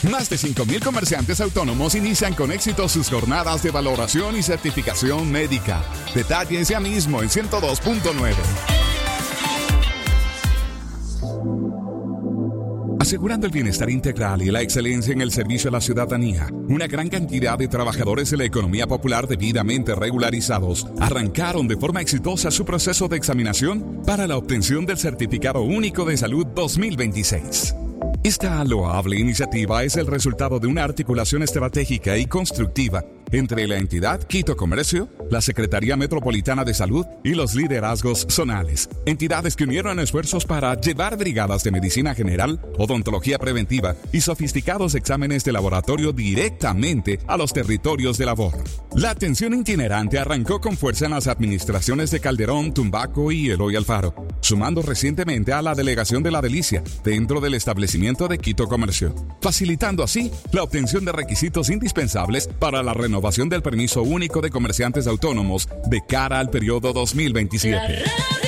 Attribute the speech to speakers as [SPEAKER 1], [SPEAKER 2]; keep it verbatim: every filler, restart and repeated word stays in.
[SPEAKER 1] Más de cinco mil comerciantes autónomos inician con éxito sus jornadas de valoración y certificación médica. Detalles ya mismo en ciento dos punto nueve. Asegurando el bienestar integral y la excelencia en el servicio a la ciudadanía, una gran cantidad de trabajadores de la economía popular debidamente regularizados arrancaron de forma exitosa su proceso de examinación para la obtención del Certificado Único de Salud dos mil veintiséis. Esta loable iniciativa es el resultado de una articulación estratégica y constructiva entre la entidad Quito Comercio, la Secretaría Metropolitana de Salud y los liderazgos zonales, entidades que unieron esfuerzos para llevar brigadas de medicina general, odontología preventiva y sofisticados exámenes de laboratorio directamente a los territorios de labor. La atención itinerante arrancó con fuerza en las administraciones de Calderón, Tumbaco y Eloy Alfaro, sumando recientemente a la delegación de La Delicia dentro del establecimiento de Quito Comercio, facilitando así la obtención de requisitos indispensables para la renovación del permiso único de comerciantes autónomos de cara al periodo dos mil veintisiete.